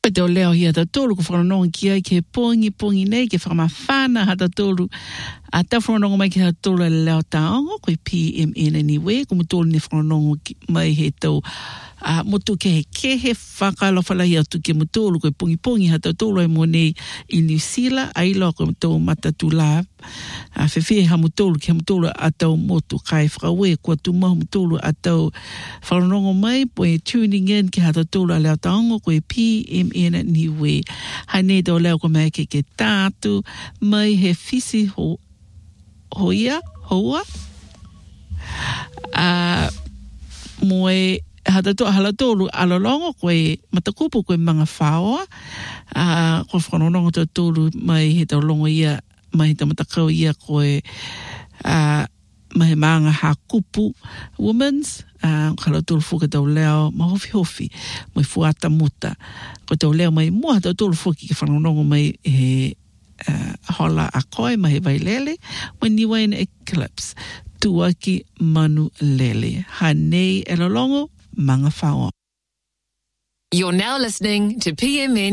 Pero leo hia ta tolu ko whanonga ki ai ke pongi nei ke whamawhana hata tolu. A ta whanonga mai ki hata tolu leo taongo koe PMN anyway. Ko mutolu ni whanonga mai he tau motu ke he kehe whakalawhalahi atu ke mutolu koe pongi hata tolu ai mo nei I New Zealand. Ai loa koe mutolu matatu la. Whewhie ha mutolu ke mutolu atau motu kai whakawe kua tumahu mutolu atau whanonga mai po e tuning in ki hata tolu a leo taongo koe PMN anyway. Hai nei tau leo koe mai ke tātu mai he fisi hoa. Moe hata to hala tolu alolongo koe matakupu koe mga whaoa. Koe whanonga to tolu mai he tau longo ia mai he tamatakau ia koe mai maanga hakupu women's kala tolu fuka tau leo mahofi mai fuata muta. Koe tau leo mai mua tau tolu fuki ke whanonga mai he hola a koe mai he vailele mai niwa in eclipse tuaki manu lele. Hanei elolongo mga whaoa. You're now listening to PMN